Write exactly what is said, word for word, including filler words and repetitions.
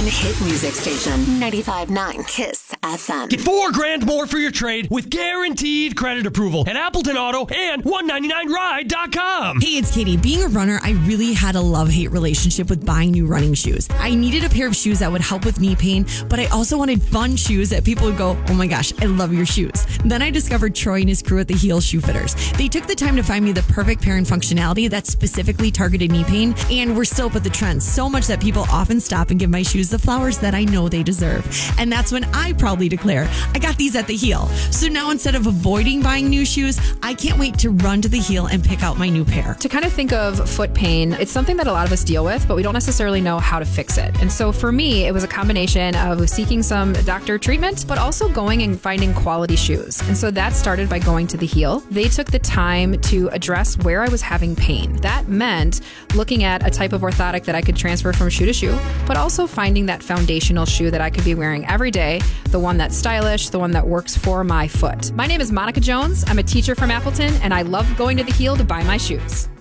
hit music station. ninety-five point nine Kiss F M. Get four grand more for your trade with guaranteed credit approval at Appleton Auto and one ninety-nine ride dot com. Hey, it's Katie. Being a runner, I really had a love-hate relationship with buying new running shoes. I needed a pair of shoes that would help with knee pain, but I also wanted fun shoes that people would go, oh my gosh, I love your shoes. Then I discovered Troy and his crew at the Heel Shoe Fitters. They took the time to find me the perfect pair and functionality that specifically targeted knee pain, and we're still up with the trend so much that people often stop and give my shoes the flowers that I know they deserve. And that's when I proudly declare, I got these at the Heel. So now instead of avoiding buying new shoes, I can't wait to run to the Heel and pick out my new pair. To kind of think of foot pain, it's something that a lot of us deal with, but we don't necessarily know how to fix it. And so for me, it was a combination of seeking some doctor treatment, but also going and finding quality shoes. And so that started by going to the Heel. They took the time to address where I was having pain. That meant looking at a type of orthotic that I could transfer from shoe to shoe, but also finding that foundational shoe that I could be wearing every day, the one that's stylish, the one that works for my foot. My name is Monica Jones. I'm a teacher from Appleton, and I love going to the Heel to buy my shoes.